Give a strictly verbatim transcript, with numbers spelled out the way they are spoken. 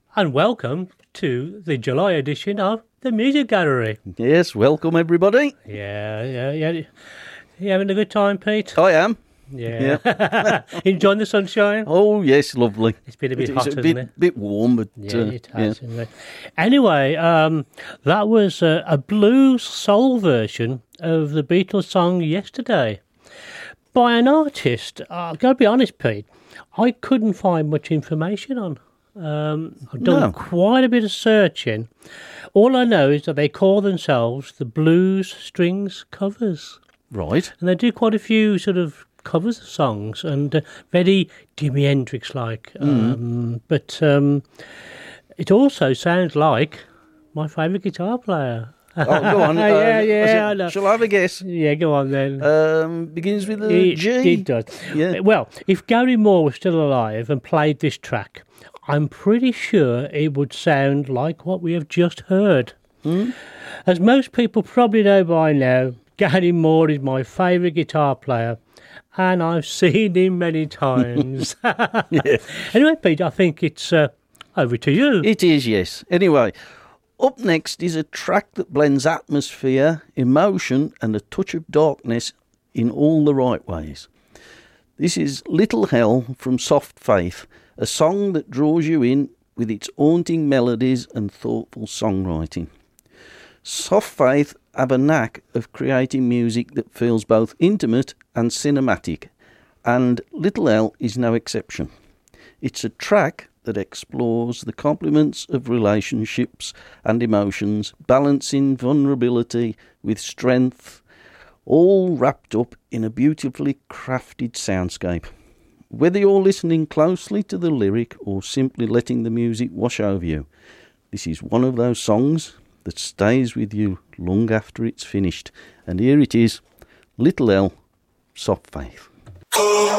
and welcome to the July edition of the Music Gallery. Yes, welcome everybody. Yeah, yeah, yeah. You having a good time, Pete? I am. Yeah. yeah. Enjoying the sunshine? Oh, yes, lovely. It's been a bit it, hot, it's a hasn't bit, it? bit warm, but... Yeah, uh, it has. yeah. Isn't it? Anyway, um, that was a, a blues soul version of the Beatles song Yesterday by an artist. I've got to be honest, Pete, I couldn't find much information on. Um, I've done No. quite a bit of searching. All I know is that they call themselves the Blues Strings Covers. Right. And they do quite a few sort of covers of songs, and uh, very Jimi Hendrix-like. Mm. Um, but um, it also sounds like my favourite guitar player. Oh, go on. Uh, yeah, was yeah, it- I know. Shall I have a guess? Yeah, go on then. Um, begins with a It, G. it does. Yeah. Well, if Gary Moore was still alive and played this track, I'm pretty sure it would sound like what we have just heard. Hmm? As most people probably know by now, Gary Moore is my favourite guitar player, and I've seen him many times. Yeah. Anyway, Pete, I think it's uh, over to you. It is, yes. Anyway, up next is a track that blends atmosphere, emotion and a touch of darkness in all the right ways. This is Little Hell from Soft Faith, a song that draws you in with its haunting melodies and thoughtful songwriting. Soft Faith have a knack of creating music that feels both intimate and cinematic, and Little Hell is no exception. It's a track that explores the complements of relationships and emotions, balancing vulnerability with strength, all wrapped up in a beautifully crafted soundscape. Whether you're listening closely to the lyric or simply letting the music wash over you, this is one of those songs that stays with you long after it's finished. And here it is, Little Hell, Soft Faith.